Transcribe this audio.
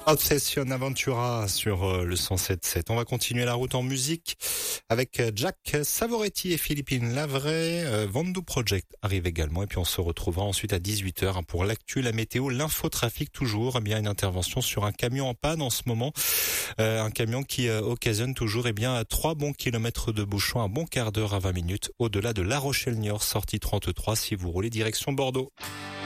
Obsession Aventura sur le 107.7. On va continuer la route en musique avec Jack Savoretti et Philippine Lavray. Vendu Project arrive également et puis on se retrouvera ensuite à 18h pour l'actu, la météo, l'infotrafic toujours. Eh bien une intervention sur un camion en panne en ce moment. Un camion qui occasionne toujours 3 bons kilomètres de bouchons, un bon quart d'heure à 20 minutes au-delà de La Rochelle-Niort, sortie 33 si vous roulez direction Bordeaux.